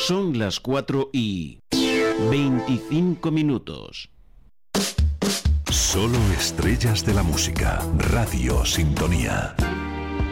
Son las 4:25. Solo estrellas de la música. Radio Sintonía.